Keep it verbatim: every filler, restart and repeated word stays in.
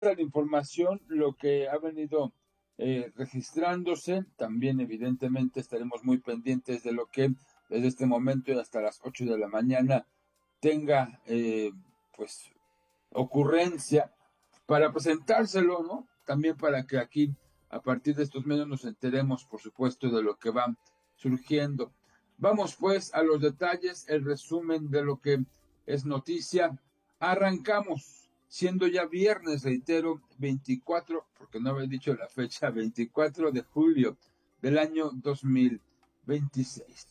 la información, lo que ha venido eh, registrándose. También evidentemente estaremos muy pendientes de lo que desde este momento y hasta las ocho de la mañana tenga eh, pues ocurrencia para presentárselo, ¿no? También para que aquí a partir de estos medios nos enteremos, por supuesto, de lo que va surgiendo. Vamos pues a los detalles, el resumen de lo que es noticia. Arrancamos, siendo ya viernes, reitero, veinticuatro, porque no había dicho la fecha, veinticuatro de julio del año dos mil veintiséis.